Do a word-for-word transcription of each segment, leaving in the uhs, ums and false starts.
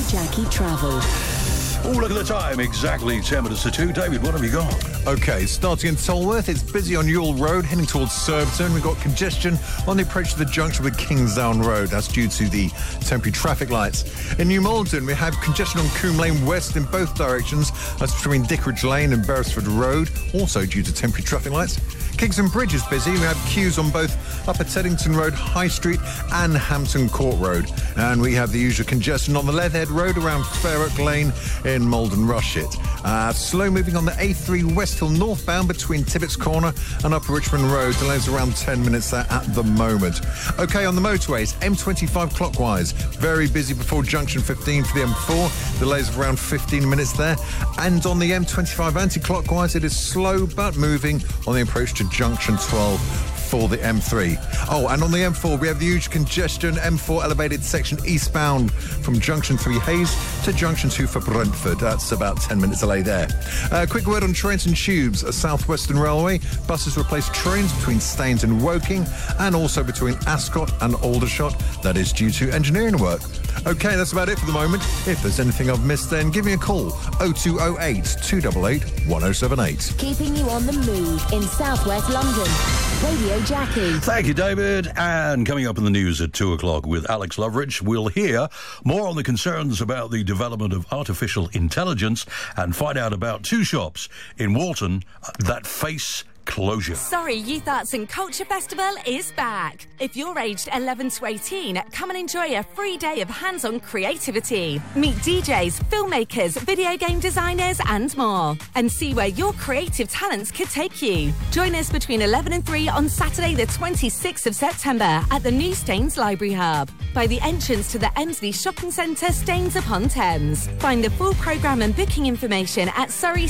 Jackie Travel. Oh, look at the time. Exactly ten minutes to two. David, what have you got? OK, starting in Tolworth, it's busy on Ewell Road, heading towards Surbiton. We've got congestion on the approach to the junction with Kingsdown Road. That's due to the temporary traffic lights. In New Malden, we have congestion on Coombe Lane West in both directions. That's between Dickeridge Lane and Beresford Road, also due to temporary traffic lights. Kingston Bridge is busy. We have queues on both Upper Teddington Road, High Street and Hampton Court Road. And we have the usual congestion on the Leatherhead Road around Fair Oak Lane in Malden Rushet. Uh, slow moving on the A three West Hill northbound between Tibbets Corner and Upper Richmond Road. Delays around ten minutes there at the moment. OK, on the motorways, M twenty-five clockwise. Very busy before junction fifteen for the M four. Delays of around fifteen minutes there. And on the M twenty-five anti-clockwise, it is slow but moving on the approach to junction twelve for the M three. Oh, and on the M four, we have the huge congestion. M four elevated section eastbound from junction three Hayes to junction two for Brentford. That's about ten minutes delay there. Uh, quick word on trains and tubes. A South Western Railway. Buses replace trains between Staines and Woking and also between Ascot and Aldershot. That is due to engineering work. OK, that's about it for the moment. If there's anything I've missed, then give me a call. oh two oh eight, two eight eight, one oh seven eight. Keeping you on the move in southwest London. Radio Jackie. Thank you, David. And coming up in the news at two o'clock with Alex Loveridge, we'll hear more on the concerns about the development of artificial intelligence and find out about two shops in Walton that face closure. Surrey Youth Arts and Culture Festival is back. If you're aged eleven to eighteen, come and enjoy a free day of hands-on creativity. Meet D Js, filmmakers, video game designers and more. And see where your creative talents could take you. Join us between eleven and three on Saturday the twenty-sixth of September at the new Staines Library Hub by the entrance to the Emsley Shopping Centre, Staines upon Thames. Find the full programme and booking information at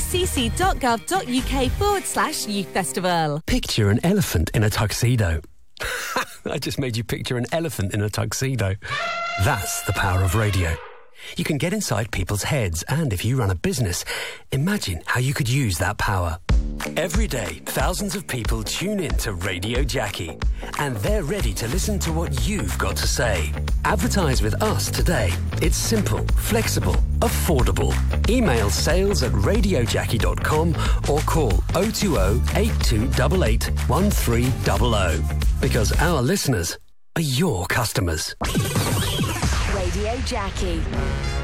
surreycc.gov.uk forward slash youth festival. Picture an elephant in a tuxedo. I just made you picture an elephant in a tuxedo. That's the power of radio. You can get inside people's heads, and if you run a business, imagine how you could use that power. Every day, thousands of people tune in to Radio Jackie, and they're ready to listen to what you've got to say. Advertise with us today. It's simple, flexible, affordable. Email sales at radio jackie dot com or call oh two oh, eight two eight eight, one three zero zero. Because our listeners are your customers. Radio Jackie.